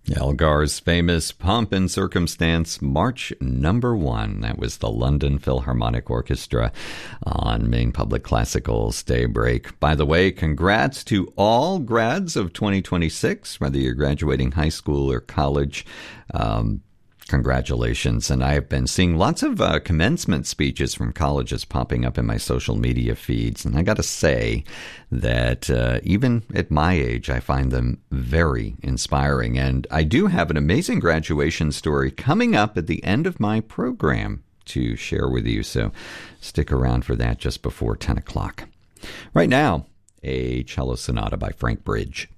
Elgar's famous Pomp and Circumstance March Number 1. That was the London Philharmonic Orchestra on Maine Public Classical's Daybreak. By the way, congrats to all grads of 2026, whether you're graduating high school or college. Congratulations. And I have been seeing lots of commencement speeches from colleges popping up in my social media feeds. And I got to say that even at my age, I find them very inspiring. And I do have an amazing graduation story coming up at the end of my program to share with you. So stick around for that just before 10 o'clock. Right now, a cello sonata by Frank Bridge.